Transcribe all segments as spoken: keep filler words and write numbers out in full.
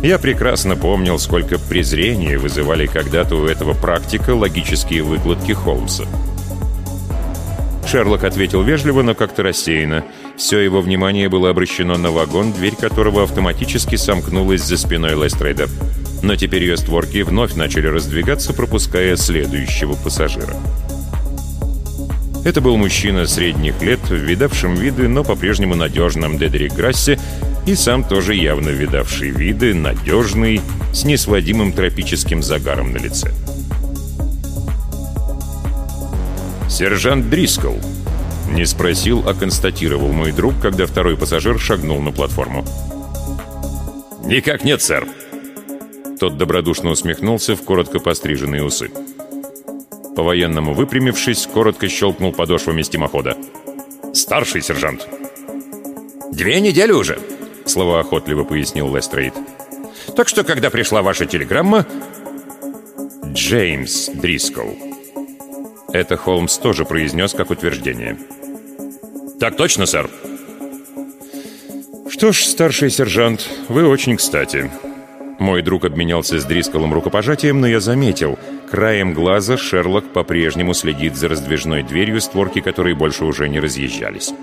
Я прекрасно помнил, сколько презрения вызывали когда-то у этого практика логические выкладки Холмса. Шерлок ответил вежливо, но как-то рассеянно. Все его внимание было обращено на вагон, дверь которого автоматически сомкнулась за спиной Лестрейда. Но теперь ее створки вновь начали раздвигаться, пропуская следующего пассажира. Это был мужчина средних лет, в видавшем виды, но по-прежнему надежном Дедерик Грассе, и сам тоже явно видавший виды, надежный, с несводимым тропическим загаром на лице. «Сержант Дрискл», — не спросил, а констатировал мой друг, когда второй пассажир шагнул на платформу. «Никак нет, сэр». Тот добродушно усмехнулся в коротко постриженные усы. По-военному выпрямившись, коротко щелкнул подошвами стимохода. «Старший сержант». «Две недели уже», — словоохотливо пояснил Лестрейд. «Так что, когда пришла ваша телеграмма...» «Джеймс Дрискл». Это Холмс тоже произнес как утверждение. «Так точно, сэр». «Что ж, старший сержант, вы очень кстати». Мой друг обменялся с Дрисколом рукопожатием, но я заметил, краем глаза Шерлок по-прежнему следит за раздвижной дверью, створки которой больше уже не разъезжались.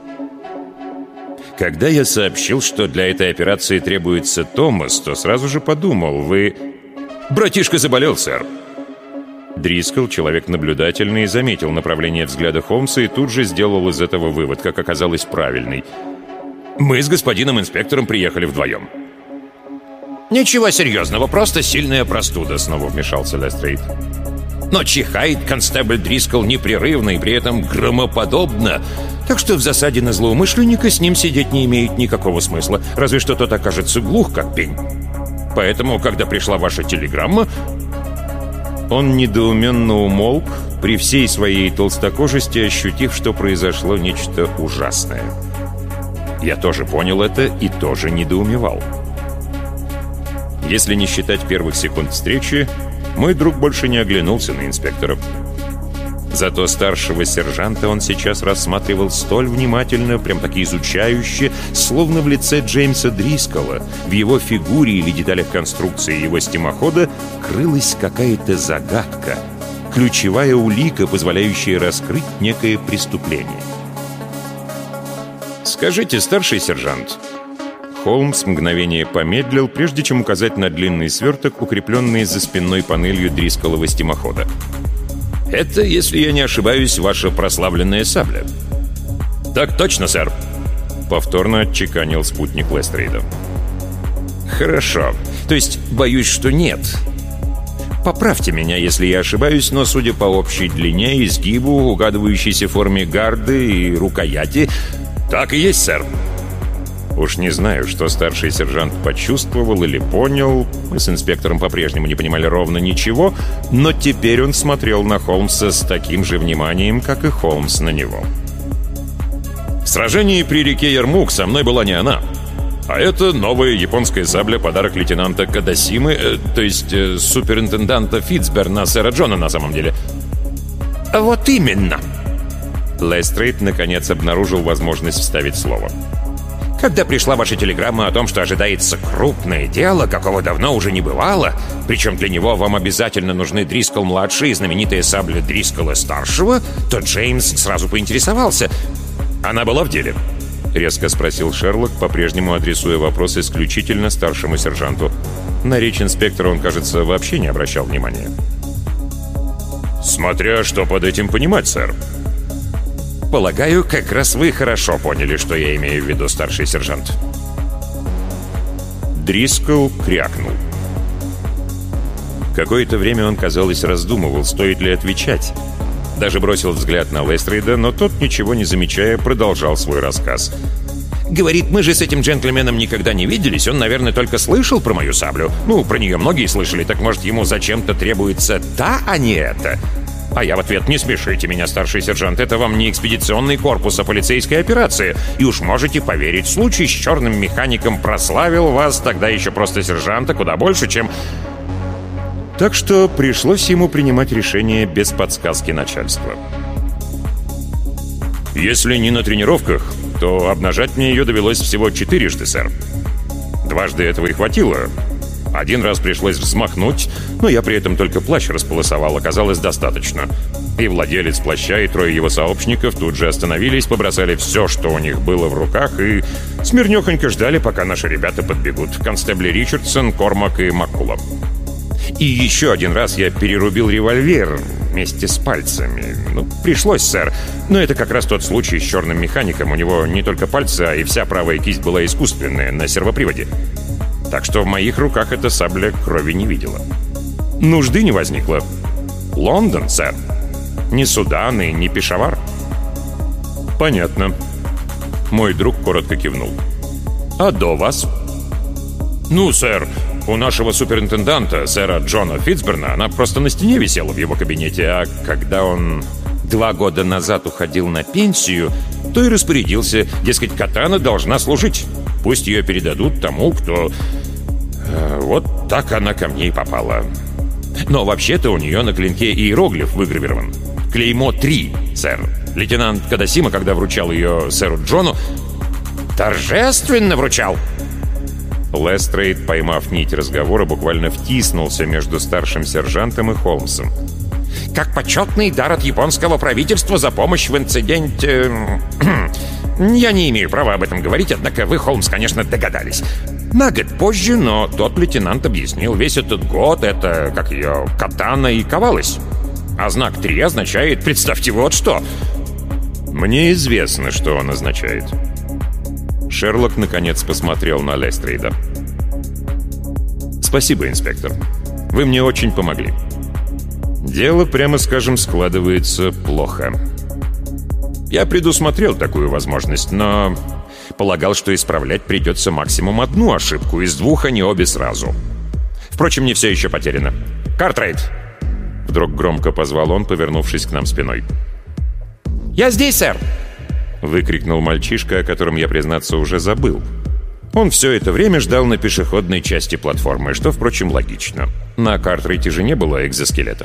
«Когда я сообщил, что для этой операции требуется Томас, то сразу же подумал, вы...» «Братишка заболел, сэр». Дрискл, человек наблюдательный, заметил направление взгляда Холмса и тут же сделал из этого вывод, как оказалось, правильный. «Мы с господином инспектором приехали вдвоем». «Ничего серьезного, просто сильная простуда», — снова вмешался Лестрейд. «Но чихает констебль Дрискл непрерывно и при этом громоподобно, так что в засаде на злоумышленника с ним сидеть не имеет никакого смысла, разве что тот окажется глух, как пень. Поэтому, когда пришла ваша телеграмма...» Он недоуменно умолк, при всей своей толстокожести ощутив, что произошло нечто ужасное. Я тоже понял это и тоже недоумевал. Если не считать первых секунд встречи, мой друг больше не оглянулся на инспектора. Зато старшего сержанта он сейчас рассматривал столь внимательно, прям-таки изучающе, словно в лице Джеймса Дрискола, в его фигуре или деталях конструкции его стимохода крылась какая-то загадка, ключевая улика, позволяющая раскрыть некое преступление. «Скажите, старший сержант...» Холмс мгновение помедлил, прежде чем указать на длинный сверток, укрепленный за спинной панелью Дрисколова стимохода. «Это, если я не ошибаюсь, ваша прославленная сабля». «Так точно, сэр», — повторно отчеканил спутник Лестрейда. «Хорошо. То есть, боюсь, что нет. Поправьте меня, если я ошибаюсь, но, судя по общей длине, изгибу, угадывающейся форме гарды и рукояти...» «Так и есть, сэр». Уж не знаю, что старший сержант почувствовал или понял. Мы с инспектором по-прежнему не понимали ровно ничего, но теперь он смотрел на Холмса с таким же вниманием, как и Холмс на него. «В сражении при реке Ярмук со мной была не она, а это новая японская сабля, подарок лейтенанта Кадасимы, э, то есть э, суперинтенданта Фитцберна, сэра Джона на самом деле». «Вот именно!» Лестрейд наконец обнаружил возможность вставить слово. «Когда пришла ваша телеграмма о том, что ожидается крупное дело, какого давно уже не бывало, причем для него вам обязательно нужны Дрискл-младший и знаменитая сабля Дрискола-старшего, то Джеймс сразу поинтересовался. Она была в деле?» — резко спросил Шерлок, по-прежнему адресуя вопрос исключительно старшему сержанту. На речь инспектора он, кажется, вообще не обращал внимания. «Смотря что под этим понимать, сэр». «Полагаю, как раз вы хорошо поняли, что я имею в виду, старший сержант». Дрискл крякнул. Какое-то время он, казалось, раздумывал, стоит ли отвечать. Даже бросил взгляд на Лестрейда, но тот, ничего не замечая, продолжал свой рассказ. «Говорит, мы же с этим джентльменом никогда не виделись, он, наверное, только слышал про мою саблю. Ну, про нее многие слышали, так может, ему зачем-то требуется та, а не это?» А я в ответ: «Не смешите меня, старший сержант, это вам не экспедиционный корпус, а полицейская операция. И уж можете поверить, случай с черным механиком прославил вас, тогда еще просто сержанта, куда больше, чем...» Так что пришлось ему принимать решение без подсказки начальства. «Если не на тренировках, то обнажать мне ее довелось всего четырежды, сэр. Дважды этого и хватило, Один раз пришлось взмахнуть, но я при этом только плащ располосовал, оказалось достаточно. И владелец плаща, и трое его сообщников тут же остановились, побросали все, что у них было в руках, и смирнёхонько ждали, пока наши ребята подбегут. Констебли Ричардсон, Кормак и Маккула. И еще один раз я перерубил револьвер вместе с пальцами. Ну, пришлось, сэр. Но это как раз тот случай с черным механиком. У него не только пальцы, а и вся правая кисть была искусственная, на сервоприводе. Так что в моих руках эта сабля крови не видела. Нужды не возникло. Лондон, сэр. Ни Судан и ни Пешавар. Понятно. Мой друг коротко кивнул. А до вас? Ну, сэр, у нашего суперинтенданта, сэра Джона Фитцберна, она просто на стене висела в его кабинете, а когда он два года назад уходил на пенсию, то и распорядился, дескать, катана должна служить. Пусть ее передадут тому, кто... Вот так она ко мне и попала. Но вообще-то у нее на клинке иероглиф выгравирован. Клеймо три, сэр. Лейтенант Кадасима, когда вручал ее сэру Джону, торжественно вручал. Лестрейд, поймав нить разговора, буквально втиснулся между старшим сержантом и Холмсом. «Как почетный дар от японского правительства за помощь в инциденте...» «Я не имею права об этом говорить, однако вы, Холмс, конечно, догадались. На год позже, но тот лейтенант объяснил, весь этот год это, как ее, катана и ковалась. А знак три означает, представьте, вот что». «Мне известно, что он означает». Шерлок, наконец, посмотрел на Лестрейда. «Спасибо, инспектор. Вы мне очень помогли. Дело, прямо скажем, складывается плохо. Я предусмотрел такую возможность, но полагал, что исправлять придется максимум одну ошибку, из двух, а не обе сразу. Впрочем, не все еще потеряно. Картрайт!» Вдруг громко позвал он, повернувшись к нам спиной. «Я здесь, сэр!» — выкрикнул мальчишка, о котором я, признаться, уже забыл. Он все это время ждал на пешеходной части платформы, что, впрочем, логично. На Картрайте же не было экзоскелета.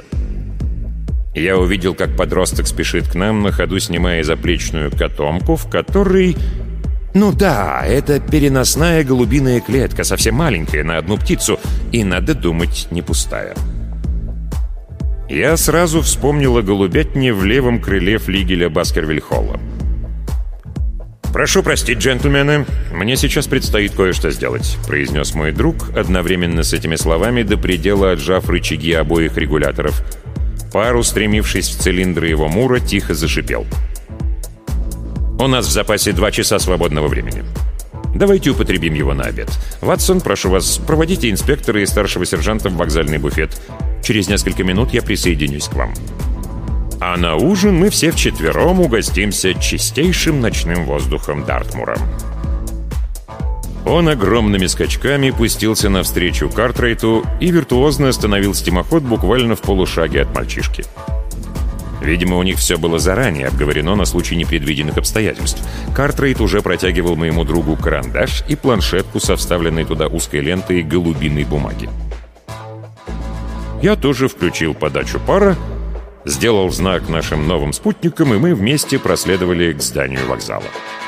Я увидел, как подросток спешит к нам, на ходу снимая заплечную котомку, в которой... Ну да, это переносная голубиная клетка, совсем маленькая, на одну птицу, и, надо думать, не пустая. Я сразу вспомнил о голубятне в левом крыле флигеля Баскервиль-Холла. «Прошу простить, джентльмены, мне сейчас предстоит кое-что сделать», — произнес мой друг, одновременно с этими словами до предела отжав рычаги обоих регуляторов. Пар, устремившись в цилиндры его мура, тихо зашипел. «У нас в запасе два часа свободного времени. Давайте употребим его на обед. Ватсон, прошу вас, проводите инспектора и старшего сержанта в вокзальный буфет. Через несколько минут я присоединюсь к вам. А на ужин мы все вчетвером угостимся чистейшим ночным воздухом Дартмура». Он огромными скачками пустился навстречу Картрайту и виртуозно остановил стимоход буквально в полушаге от мальчишки. Видимо, у них все было заранее обговорено на случай непредвиденных обстоятельств. Картрайт уже протягивал моему другу карандаш и планшетку со вставленной туда узкой лентой голубиной бумаги. Я тоже включил подачу пара, сделал знак нашим новым спутникам, и мы вместе проследовали к зданию вокзала.